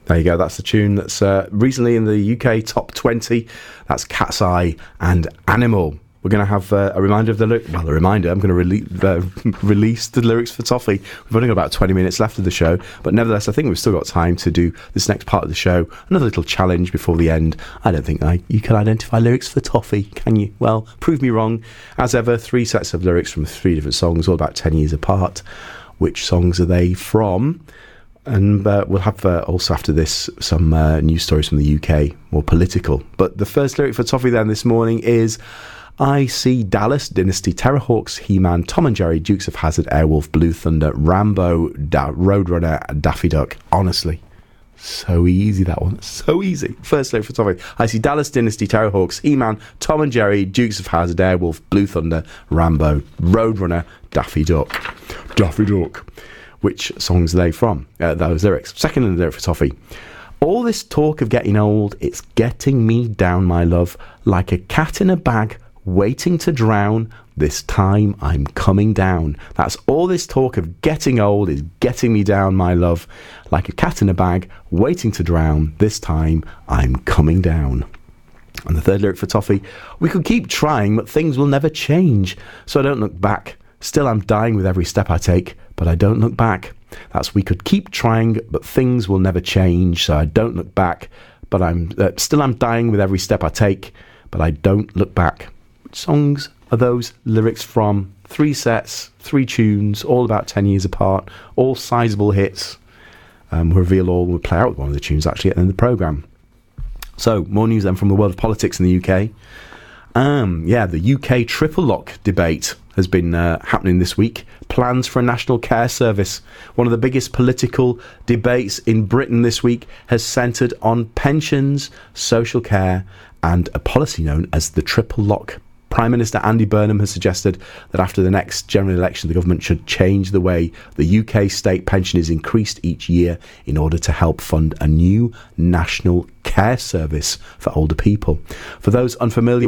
There you go. That's the tune that's recently in the UK top 20. That's Cat's Eye and Animal. We're going to have a reminder of the lyrics. Well, a reminder. I'm going to release the lyrics for Toffee. We've only got about 20 minutes left of the show. But nevertheless, I think we've still got time to do this next part of the show. Another little challenge before the end. I don't think you can identify lyrics for Toffee, can you? Well, prove me wrong. As ever, 3 sets of lyrics from 3 different songs, all about 10 years apart. Which songs are they from? And we'll have also after this some news stories from the UK, more political. But the first lyric for Toffee then this morning is... I see Dallas, Dynasty, Terrorhawks, He-Man, Tom and Jerry, Dukes of Hazzard, Airwolf, Blue Thunder, Rambo, Roadrunner, Daffy Duck. Honestly, so easy that one. So easy. First lyric for Toffee. I see Dallas, Dynasty, Terrorhawks, He-Man, Tom and Jerry, Dukes of Hazzard, Airwolf, Blue Thunder, Rambo, Roadrunner, Daffy Duck. Daffy Duck. Which songs are they from? Those lyrics. Second lyric for Toffee. All this talk of getting old, it's getting me down, my love, like a cat in a bag, waiting to drown. This time I'm coming down. That's all this talk of getting old is getting me down, my love, like a cat in a bag, waiting to drown. This time I'm coming down. And the third lyric for Toffee. We could keep trying, but things will never change. So I don't look back. Still I'm dying with every step I take, but I don't look back. That's we could keep trying, but things will never change. So I don't look back, but I'm dying with every step I take, but I don't look back. Which songs are those lyrics from? 3 sets, 3 tunes, all about 10 years apart, all sizable hits. We'll reveal all. We'll play out with one of the tunes actually at the end of the programme. So more news then from the world of politics in the UK. The UK triple lock debate has been happening this week. Plans for a national care service. One of the biggest political debates in Britain this week has centred on pensions, social care and a policy known as the triple lock. Prime Minister Andy Burnham has suggested that after the next general election, the government should change the way the UK state pension is increased each year in order to help fund a new national care service for older people. For those unfamiliar